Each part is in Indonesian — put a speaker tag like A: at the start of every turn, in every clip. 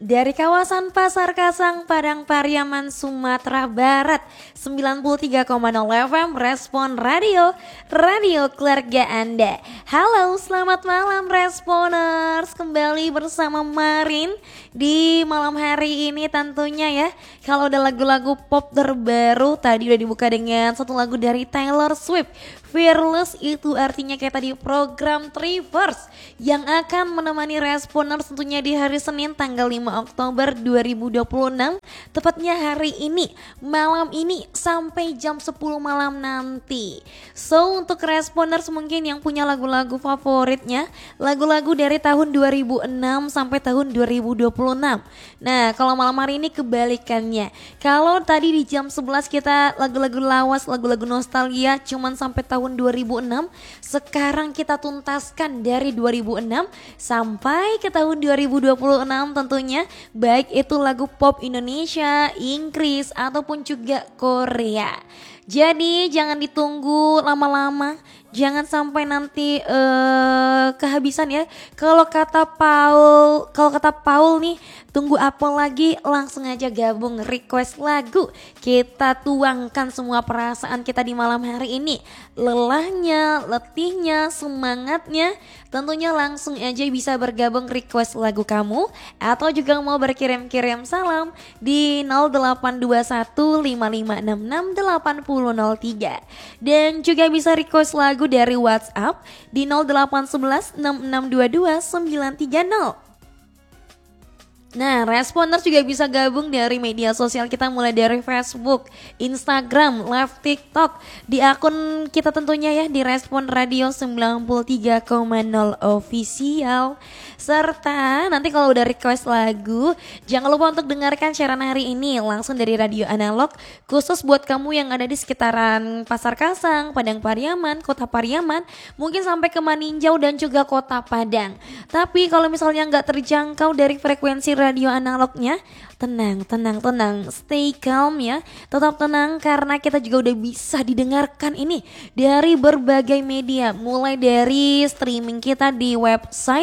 A: Dari kawasan Pasar Kasang, Padang Pariaman, Sumatera Barat, 93,0 FM Respon Radio, radio keluarga Anda. Halo, selamat malam Responers. Kembali bersama Marin di malam hari ini tentunya ya. Kalau ada lagu-lagu pop terbaru, tadi udah dibuka dengan satu lagu dari Taylor Swift, Fearless. Itu artinya kayak tadi program Trivers yang akan menemani Responers tentunya di hari Senin tanggal 5 Oktober 2026. Tepatnya hari ini, malam ini sampai jam 10 malam nanti. So untuk Responers mungkin yang punya lagu-lagu favoritnya, lagu-lagu dari tahun 2006 sampai tahun 2026. Nah kalau malam hari ini kebalikannya. Kalau tadi di jam 11 kita lagu-lagu lawas, lagu-lagu nostalgia cuman sampai tahun 2006. Sekarang kita tuntaskan dari 2006 sampai ke tahun 2026 tentunya. Baik itu lagu pop Indonesia, Inggris ataupun juga Korea. Jadi jangan ditunggu lama-lama, jangan sampai nanti kehabisan ya. Kalau kata Paul nih, tunggu apa lagi? Langsung aja gabung request lagu. Kita tuangkan semua perasaan kita di malam hari ini. Lelahnya, letihnya, semangatnya. Tentunya langsung aja bisa bergabung request lagu kamu. Atau juga mau berkirim-kirim salam di 082155668003. Dan juga bisa request lagu dari WhatsApp di 08116622 930. Nah, Responers juga bisa gabung dari media sosial kita mulai dari Facebook, Instagram, live TikTok, di akun kita tentunya ya di Respon Radio 93,0 official. Serta nanti kalau udah request lagu, jangan lupa untuk dengarkan siaran hari ini langsung dari Radio Analog khusus buat kamu yang ada di sekitaran Pasar Kasang, Padang Pariaman, Kota Pariaman, mungkin sampai ke Maninjau dan juga Kota Padang. Tapi kalau misalnya nggak terjangkau dari frekuensi radio analognya, tenang, stay calm ya, tetap tenang karena kita juga udah bisa didengarkan ini dari berbagai media, mulai dari streaming kita di website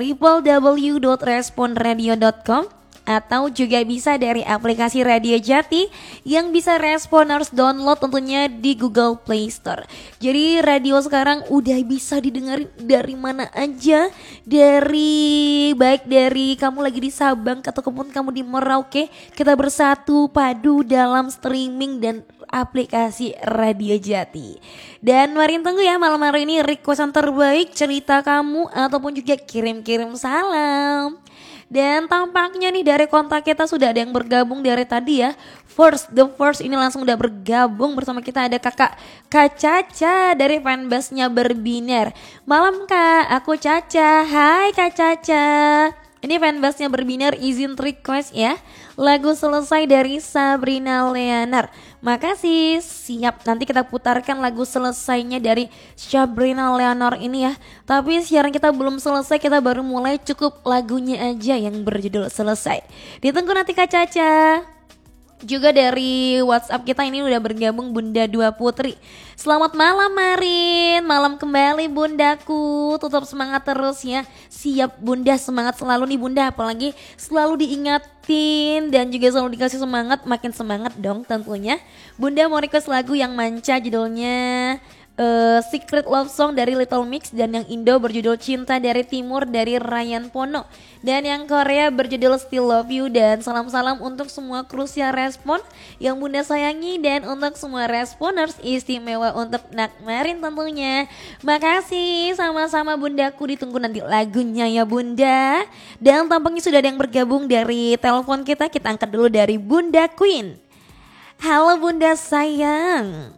A: www.responradio.com atau juga bisa dari aplikasi Radio Jati yang bisa Responers download tentunya di Google Play Store. Jadi radio sekarang udah bisa didengarin dari mana aja, baik dari kamu lagi di Sabang ataupun kamu di Merauke, kita bersatu padu dalam streaming dan aplikasi Radio Jati. Dan Marin tunggu ya malam hari ini requestan terbaik, cerita kamu ataupun juga kirim-kirim salam. Dan tampaknya nih dari kontak kita sudah ada yang bergabung dari tadi ya. The First ini langsung udah bergabung bersama kita, ada Kak Caca dari fanbase-nya Berbinar. Malam Kak, aku Caca. Hai Kak Caca. Ini fanbase-nya Berbinar izin request ya. Lagu Selesai dari Sabrina Leonard. Makasih, siap nanti kita putarkan lagu selesainya dari Sabrina Leonard ini ya. Tapi siaran kita belum selesai, kita baru mulai, cukup lagunya aja yang berjudul Selesai. Ditunggu nanti Kak Caca. Juga dari WhatsApp kita ini udah bergabung Bunda Dua Putri. Selamat malam Marin, malam kembali bundaku. Tetap semangat terus ya. Siap Bunda, semangat selalu nih Bunda. Apalagi selalu diingatin dan juga selalu dikasih semangat. Makin semangat dong tentunya. Bunda mau request lagu yang manca, judulnya Secret Love Song dari Little Mix, dan yang Indo berjudul Cinta dari Timur dari Ryan Pono, dan yang Korea berjudul Still Love You. Dan salam-salam untuk semua krusia Respon yang Bunda sayangi, dan untuk semua Responers istimewa untuk Nak Marin tentunya. Makasih sama-sama Bundaku, ditunggu nanti lagunya ya Bunda. Dan tampaknya sudah ada yang bergabung dari telepon kita angkat dulu dari Bunda Queen. Halo Bunda sayang.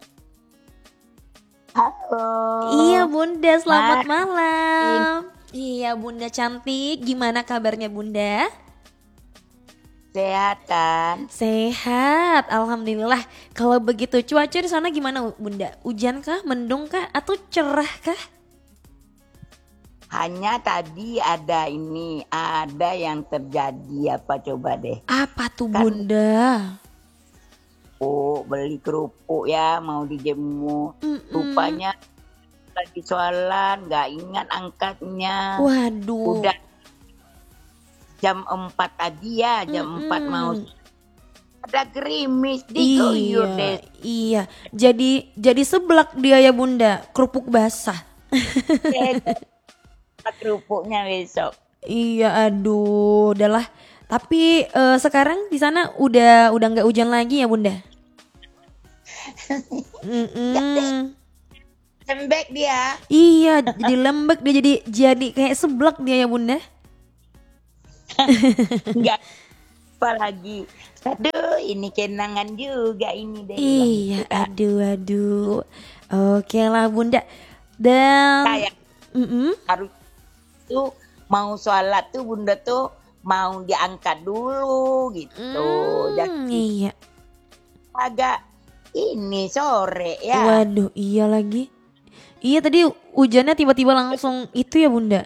B: Halo.
A: Iya Bunda, selamat malam. Iya Bunda cantik, gimana kabarnya Bunda?
B: Sehat kan?
A: Sehat, alhamdulillah. Kalau begitu cuaca di sana gimana Bunda? Hujan kah, mendung kah, atau cerah kah?
B: Hanya tadi ada yang terjadi apa coba deh.
A: Apa tuh
B: Kan
A: Bunda?
B: beli kerupuk ya mau dijemur. Rupanya lagi soalan nggak ingat angkatnya.
A: Waduh.
B: Udah jam 4 tadi ya, jam 4 mau
A: Mm-mm.
B: ada gerimis diguyur deh.
A: Iya. Jadi seblak dia ya Bunda, kerupuk basah.
B: Kerupuknya besok.
A: Iya, aduh, udahlah. Tapi sekarang di sana udah nggak hujan lagi ya Bunda? Mm-mm.
B: Lembek dia.
A: Iya, jadi lembek dia jadi kayak seblak dia ya Bunda.
B: Enggak apa lagi. Aduh, ini kenangan juga ini deh.
A: Iya, aduh. Oke lah Bunda. Dan
B: Kayak harus tuh mau sholat tuh Bunda tuh mau diangkat dulu gitu. Jadi
A: iya.
B: agak ini sore ya.
A: Waduh, iya lagi. Iya tadi hujannya tiba-tiba langsung itu ya Bunda.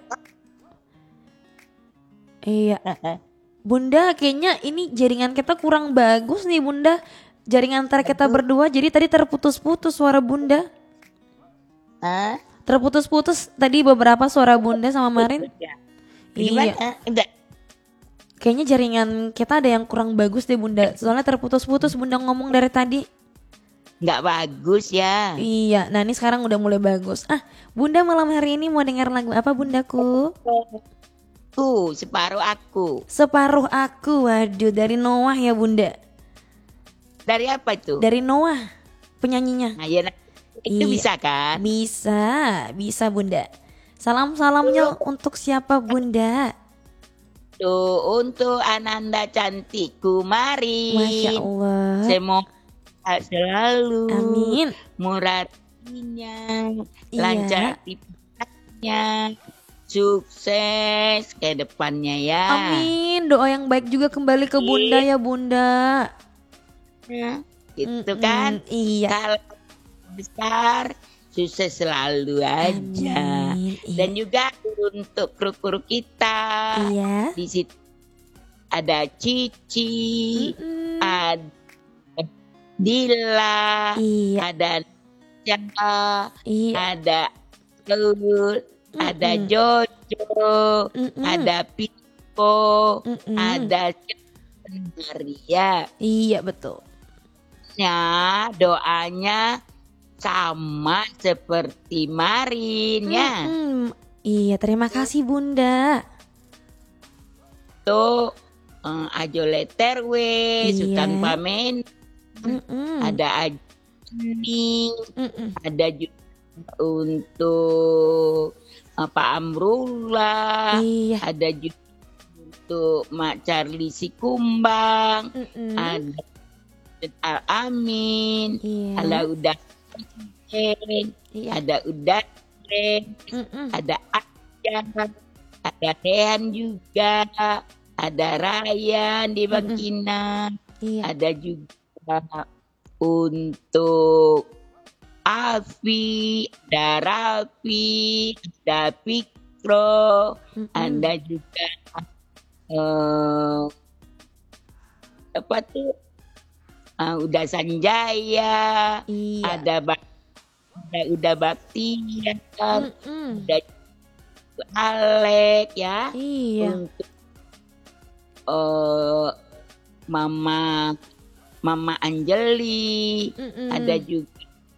A: Iya. Bunda kayaknya ini jaringan kita kurang bagus nih Bunda. Jaringan antara kita berdua jadi tadi terputus-putus suara Bunda.
B: Hah?
A: Terputus-putus tadi beberapa suara Bunda sama Marin.
B: Gimana?
A: Iya.
B: Enggak.
A: Kayaknya jaringan kita ada yang kurang bagus deh Bunda. Soalnya terputus-putus Bunda ngomong dari tadi.
B: Enggak bagus ya.
A: Iya, nah ini sekarang udah mulai bagus. Bunda malam hari ini mau dengar lagu apa Bundaku?
B: Tuh, separuh aku.
A: Separuh Aku, waduh dari Noah ya Bunda.
B: Dari apa itu?
A: Dari Noah penyanyinya.
B: Nah, ya, itu
A: Iya.
B: bisa kan?
A: Bisa Bunda. Salam-salamnya untuk siapa Bunda?
B: Tuh, untuk Ananda cantikku mari.
A: Masya Allah.
B: Semoga selalu
A: Amin.
B: muradinya,
A: Iya.
B: lancar aktivitasnya, sukses ke depannya ya.
A: Amin. Doa yang baik juga kembali ke Bunda ya Bunda.
B: Gitu kan?
A: Iya.
B: Kalau besar sukses selalu aja.
A: Amin. Iya.
B: Dan juga untuk kru-kru kita
A: Iya.
B: di situ ada Cici, ada Dila,
A: Iya.
B: ada Jaka,
A: Iya.
B: ada Lul, ada Jojo, ada Piko, ada Maria.
A: Iya betul.
B: Ya, doanya sama seperti Marin ya.
A: Iya, terima kasih Bunda.
B: Tuh Ajo Leterwe,
A: Iya.
B: Sultan Pamen, ada Ajni, ada juga untuk Pak Amrullah,
A: Iya.
B: ada juga untuk Mak Charlie Sikumbang, ada Al-Amin,
A: Iya.
B: ada Udah,
A: Iya.
B: ada Udah, ada Ajan, ada Rehan juga, ada Ryan di Bangkinang,
A: Iya.
B: ada juga untuk Afi, ada Raffi, ada Fikro, ada juga apa tuh? Udah Sanjaya,
A: Iya.
B: ada udah Bakti, ya kan? Udah Alek ya.
A: Iya.
B: Untuk Mama Anjeli, ada juga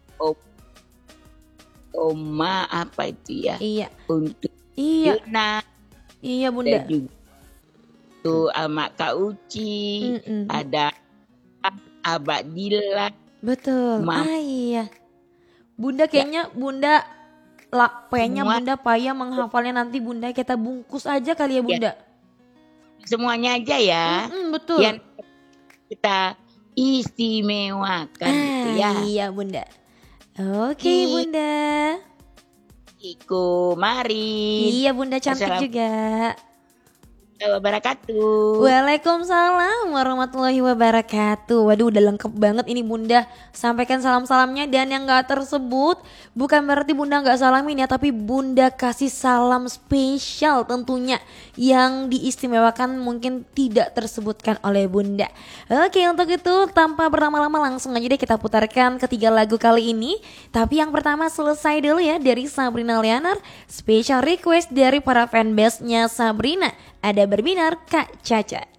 B: Oma apa itu ya?
A: Iya.
B: Untuk
A: Iya.
B: Yuna,
A: Iya
B: ada
A: Bunda.
B: juga tuh sama Kak Uci, ada Abak Dila.
A: Betul. Iya. Bunda kayaknya Bunda kayaknya
B: Semua.
A: Bunda payah menghafalnya, nanti Bunda kita bungkus aja kali ya Bunda.
B: Semuanya aja ya.
A: Betul.
B: Yang kita istimewakan gitu ya.
A: Iya Bunda. Oke Bunda.
B: Iku mari.
A: Iya Bunda cantik juga.
B: Wabarakatuh.
A: Waalaikumsalam warahmatullahi wabarakatuh. Waduh udah lengkap banget ini Bunda sampaikan salam-salamnya, dan yang gak tersebut bukan berarti Bunda gak salamin ya, tapi Bunda kasih salam spesial tentunya yang diistimewakan mungkin tidak tersebutkan oleh Bunda. Oke, untuk itu tanpa berlama-lama langsung aja deh kita putarkan ketiga lagu kali ini. Tapi yang pertama selesai dulu ya dari Sabrina Lianar, special request dari para fanbase-nya Sabrina ada Berbinar Kak Caca.